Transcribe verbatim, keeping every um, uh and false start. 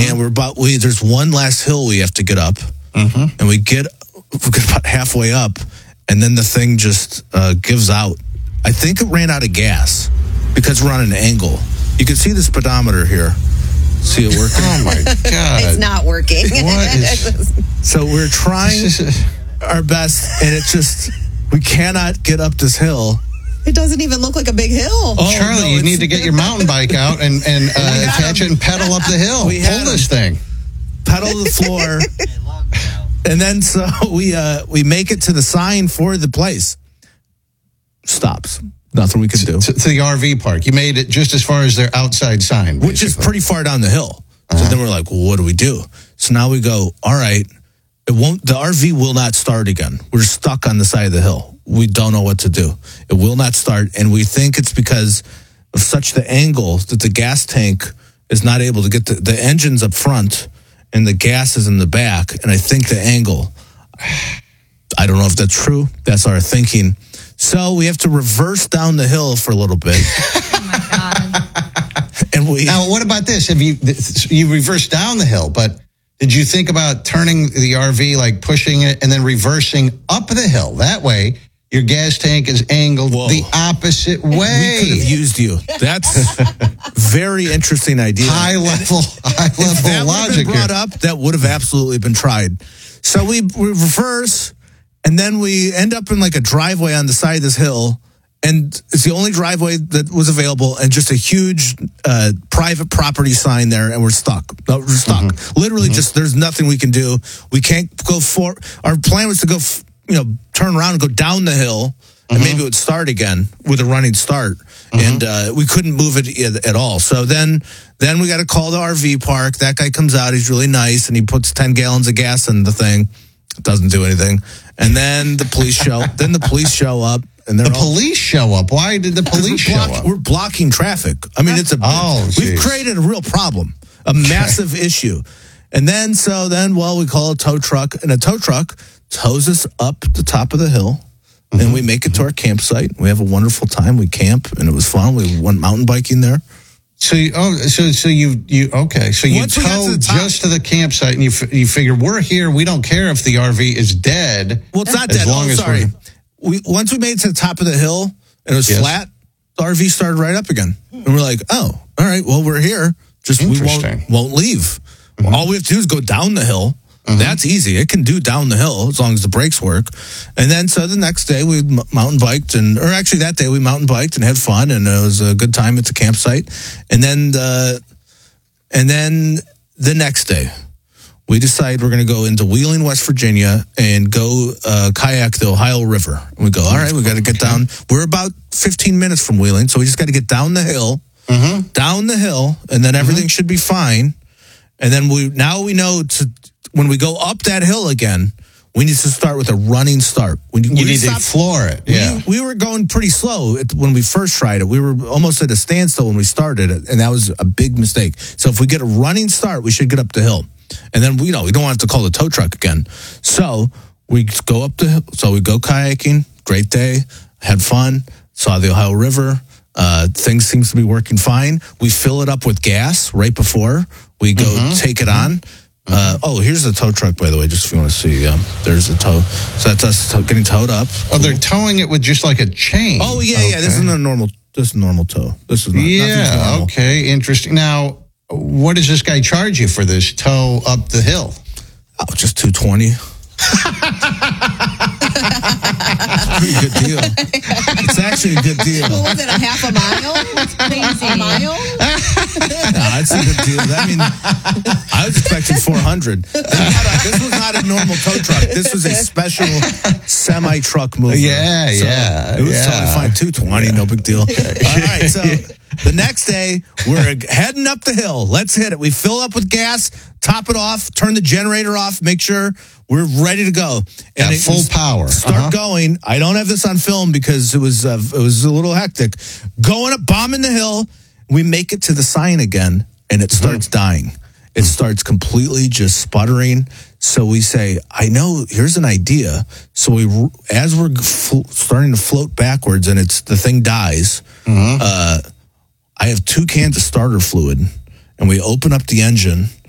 and we're about we there's one last hill we have to get up, mm-hmm. and we get, we get about halfway up, and then the thing just uh, gives out. I think it ran out of gas because we're on an angle. You can see the speedometer here. See it working? Oh my God! It's not working. What is... So we're trying our best, and it just we cannot get up this hill. It doesn't even look like a big hill. Oh, Charlie, no, you need to get your mountain bike out and, and uh, attach it and pedal up the hill. We Pull this thing. Pedal the floor. And then so we uh, we make it to the sign for the place. Stops. Nothing we can do. To, to the R V park. You made it just as far as their outside sign. Basically. Which is pretty far down the hill. Uh-huh. So then we're like, well, what do we do? So now we go, all right, it won't. The R V will not start again. We're stuck on the side of the hill. We don't know what to do. It will not start, and we think it's because of such the angle that the gas tank is not able to get the, the engine's up front, and the gas is in the back, and I think the angle, I don't know if that's true. That's our thinking. So we have to reverse down the hill for a little bit. Oh, my God. And we now, what about this? Have you you reversed down the hill, but did you think about turning the R V, like pushing it and then reversing up the hill? That way, your gas tank is angled Whoa. the opposite way. We could have used you. That's very interesting idea. High level, high level if that logic. Been brought here. up, that would have absolutely been tried. So we, we reverse, and then we end up in like a driveway on the side of this hill, and it's the only driveway that was available, and just a huge uh, private property sign there, and we're stuck. No, we're stuck. Mm-hmm. Literally, mm-hmm. just there's nothing we can do. We can't go for. Our plan was to go. F- you know, turn around and go down the hill, and mm-hmm. maybe it would start again with a running start. Mm-hmm. And uh, we couldn't move it at all. So then then we got to call the R V park. That guy comes out. He's really nice, and he puts ten gallons of gas in the thing. It doesn't do anything. And then the police show. then the police show up. And the all, police show up? Why did the police show block, up? We're blocking traffic. I mean, it's a oh, we've created a real problem, a massive issue. And then, so then, well, we call a tow truck, and a tow truck tows us up the top of the hill, mm-hmm. and we make it to our campsite. We have a wonderful time. We camp, and it was fun. We went mountain biking there. So, you, oh, so, so you, you, okay. So you Once tow to just to the campsite, and you, you figure we're here. We don't care if the R V is dead. Well, it's not as dead. Long oh, as sorry. We're... We once we made it to the top of the hill, and it was yes. flat. The R V started right up again, and we're like, oh, all right. Well, we're here. Just we won't won't leave. Mm-hmm. All we have to do is go down the hill. Mm-hmm. That's easy. It can do down the hill as long as the brakes work. And then, so the next day we mountain biked, and or actually that day we mountain biked and had fun, and it was a good time at the campsite. And then, the, and then the next day we decide we're going to go into Wheeling, West Virginia, and go uh, kayak the Ohio River. And we go, all right, we got to get down. We're about fifteen minutes from Wheeling, so we just got to get down the hill, mm-hmm. down the hill, and then everything mm-hmm. should be fine. And then we now we know to when we go up that hill again, we need to start with a running start. When you, you need to floor it. Yeah, we, we were going pretty slow when we first tried it. We were almost at a standstill when we started it, and that was a big mistake. So if we get a running start, we should get up the hill, and then we you know we don't have to call the tow truck again. So we go up the hill. So we go kayaking. Great day, had fun, saw the Ohio River. Uh, things seems to be working fine. We fill it up with gas right before we go mm-hmm. take it on. Uh, oh, here's the tow truck, by the way, just if you want to see. Um, there's the tow. So that's us tow, getting towed up. Oh, they're towing it with just like a chain. Oh, yeah, okay. yeah. This isn't a normal, this is a normal tow. This is not, yeah, okay, interesting. Now, what does this guy charge you for this tow up the hill? Oh, just two hundred twenty dollars. Pretty good deal. It's actually a good deal. What was it, a half a mile? That's crazy. A mile? No, it's a good deal. I mean, I was expecting four hundred. This was not a normal tow truck. This was a special semi-truck mover. Yeah, so yeah. It was yeah. totally fine. two hundred twenty, yeah. No big deal. All right, so the next day, we're heading up the hill. Let's hit it. We fill up with gas, top it off, turn the generator off, make sure we're ready to go. And At full power. Start uh-huh. going. I don't have this on film because it was uh, it was a little hectic. Going up, bombing the hill. We make it to the sign again, and it starts mm-hmm. dying. It starts completely just sputtering. So we say, I know, here's an idea. So we, as we're fl- starting to float backwards and it's the thing dies, mm-hmm. uh, I have two cans of starter fluid, and we open up the engine,